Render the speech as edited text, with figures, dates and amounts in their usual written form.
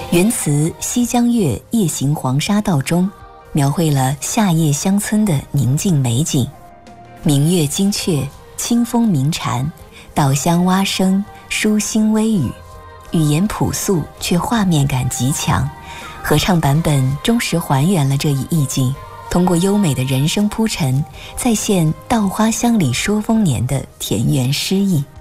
原词《西江月·夜行黄沙道》中，描绘了夏夜乡村的宁静美景，明月惊鹊，清风鸣蝉，稻香蛙声，书心微语，语言朴素却画面感极强。合唱版本忠实还原了这一意境，通过优美的人声铺陈，再现稻花香里说丰年的田园诗意。